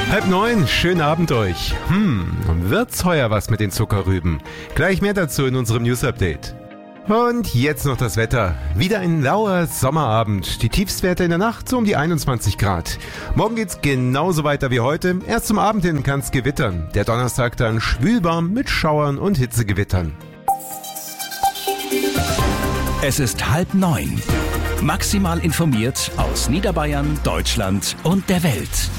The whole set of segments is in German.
8:30, schönen Abend euch. Wird's heuer was mit den Zuckerrüben? Gleich mehr dazu in unserem News-Update. Und jetzt noch das Wetter. Wieder ein lauer Sommerabend. Die Tiefstwerte in der Nacht so um die 21 Grad. Morgen geht's genauso weiter wie heute. Erst zum Abend hin kann's gewittern. Der Donnerstag dann schwülwarm mit Schauern und Hitzegewittern. Es ist 8:30. Maximal informiert aus Niederbayern, Deutschland und der Welt.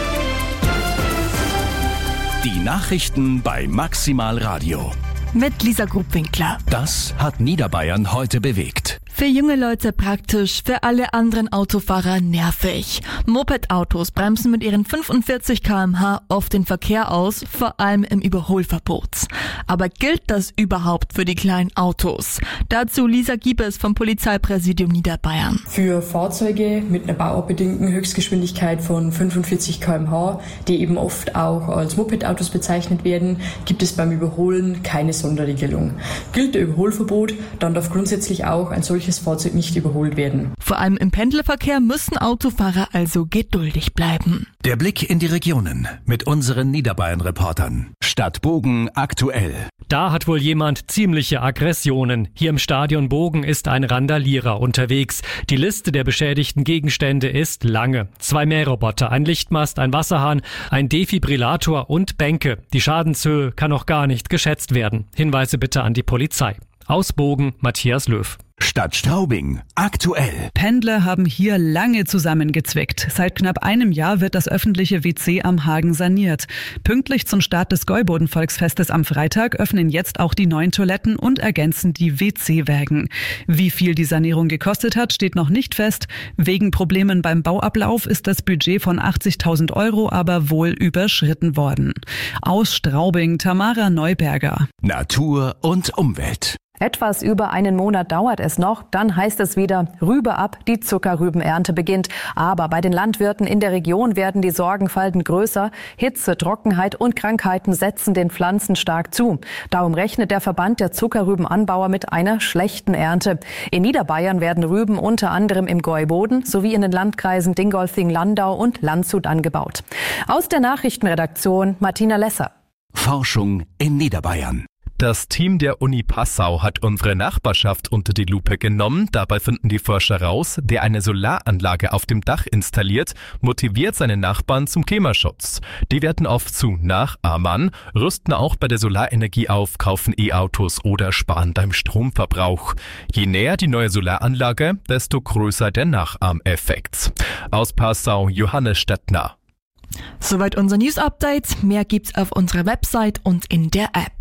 Die Nachrichten bei Maximal Radio. Mit Lisa Grubwinkler. Das hat Niederbayern heute bewegt. Für junge Leute praktisch, für alle anderen Autofahrer nervig. Moped-Autos bremsen mit ihren 45 km/h oft den Verkehr aus, vor allem im Überholverbot. Aber gilt das überhaupt für die kleinen Autos? Dazu Lisa Giebes vom Polizeipräsidium Niederbayern. Für Fahrzeuge mit einer bauabbedingten Höchstgeschwindigkeit von 45 km/h, die eben oft auch als Moped-Autos bezeichnet werden, gibt es beim Überholen keine Sonderregelung. Gilt der Überholverbot, dann darf grundsätzlich auch ein solches Fahrzeug nicht überholt werden. Vor allem im Pendlerverkehr müssen Autofahrer also geduldig bleiben. Der Blick in die Regionen mit unseren Niederbayern-Reportern. Stadt Bogen aktuell. Da hat wohl jemand ziemliche Aggressionen. Hier im Stadion Bogen ist ein Randalierer unterwegs. Die Liste der beschädigten Gegenstände ist lange. 2 Mähroboter, ein Lichtmast, ein Wasserhahn, ein Defibrillator und Bänke. Die Schadenshöhe kann noch gar nicht geschätzt werden. Hinweise bitte an die Polizei. Aus Bogen, Matthias Löw. Stadt Straubing aktuell. Pendler haben hier lange zusammengezwickt. Seit knapp einem Jahr wird das öffentliche WC am Hagen saniert. Pünktlich zum Start des Gäuboden-Volksfestes am Freitag öffnen jetzt auch die neuen Toiletten und ergänzen die WC-Wägen. Wie viel die Sanierung gekostet hat, steht noch nicht fest. Wegen Problemen beim Bauablauf ist das Budget von 80.000 € aber wohl überschritten worden. Aus Straubing, Tamara Neuberger. Natur und Umwelt. Etwas über einen Monat dauert es noch, dann heißt es wieder Rübe ab, die Zuckerrübenernte beginnt. Aber bei den Landwirten in der Region werden die Sorgenfalten größer. Hitze, Trockenheit und Krankheiten setzen den Pflanzen stark zu. Darum rechnet der Verband der Zuckerrübenanbauer mit einer schlechten Ernte. In Niederbayern werden Rüben unter anderem im Gäuboden sowie in den Landkreisen Dingolfing, Landau und Landshut angebaut. Aus der Nachrichtenredaktion Martina Lesser. Forschung in Niederbayern. Das Team der Uni Passau hat unsere Nachbarschaft unter die Lupe genommen. Dabei finden die Forscher raus, der eine Solaranlage auf dem Dach installiert, motiviert seine Nachbarn zum Klimaschutz. Die werden oft zu Nachahmern, rüsten auch bei der Solarenergie auf, kaufen E-Autos oder sparen beim Stromverbrauch. Je näher die neue Solaranlage, desto größer der Nachahmeffekt. Aus Passau, Johannes Stettner. Soweit unser News-Update. Mehr gibt's auf unserer Website und in der App.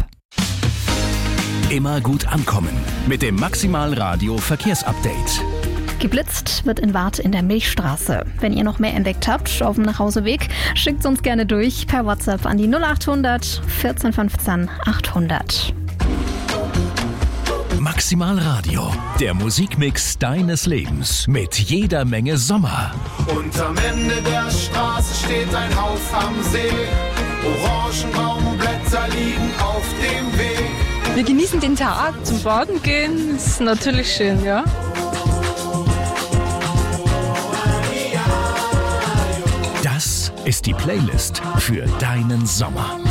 Immer gut ankommen mit dem Maximal Radio Verkehrsupdate. Geblitzt wird in Warth in der Milchstraße. Wenn ihr noch mehr entdeckt habt auf dem Nachhauseweg, schickt uns gerne durch per WhatsApp an die 0800 1415 800. Maximal Radio, der Musikmix deines Lebens mit jeder Menge Sommer. Und am Ende der Straße steht ein Haus am See. Orangenbaumblätter liegen auf dem Weg. Wir genießen den Tag, zum Baden gehen, ist natürlich schön, ja. Das ist die Playlist für deinen Sommer.